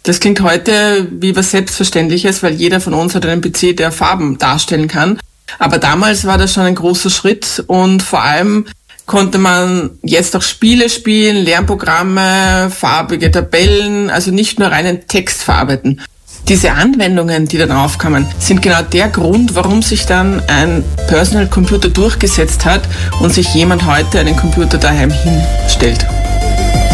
Das klingt heute wie was Selbstverständliches, weil jeder von uns hat einen PC, der Farben darstellen kann. Aber damals war das schon ein großer Schritt und vor allem konnte man jetzt auch Spiele spielen, Lernprogramme, farbige Tabellen, also nicht nur reinen Text verarbeiten. Diese Anwendungen, die dann aufkamen, sind genau der Grund, warum sich dann ein Personal Computer durchgesetzt hat und sich jemand heute einen Computer daheim hinstellt.